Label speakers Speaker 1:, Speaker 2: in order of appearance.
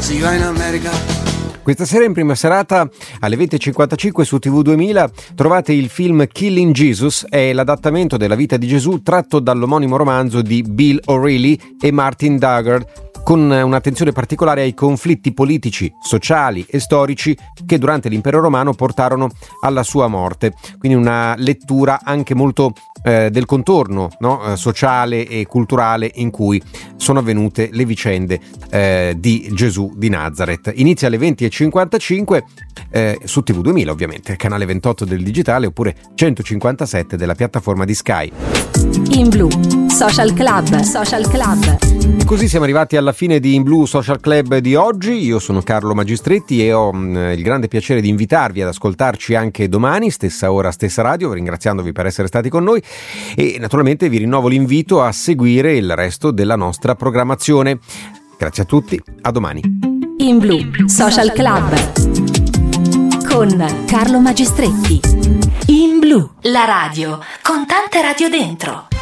Speaker 1: See you in America.
Speaker 2: Questa sera in prima serata alle 20.55 su TV 2000 trovate il film Killing Jesus, è l'adattamento della vita di Gesù tratto dall'omonimo romanzo di Bill O'Reilly e Martin Dugard, con un'attenzione particolare ai conflitti politici, sociali e storici che durante l'impero romano portarono alla sua morte. Quindi una lettura anche molto del contorno, no? Sociale e culturale in cui sono avvenute le vicende di Gesù di Nazareth. Inizia alle 20.55 su TV 2000 ovviamente, canale 28 del digitale oppure 157 della piattaforma di Sky.
Speaker 3: In Blu, Social Club, Social Club.
Speaker 2: E così siamo arrivati alla fine di In Blu Social Club di oggi. Io sono Carlo Magistretti e ho il grande piacere di invitarvi ad ascoltarci anche domani, stessa ora, stessa radio, ringraziandovi per essere stati con noi e naturalmente vi rinnovo l'invito a seguire il resto della nostra programmazione. Grazie a tutti, a domani.
Speaker 3: In Blu Social Club con Carlo Magistretti. In Blu, la radio con tante radio dentro.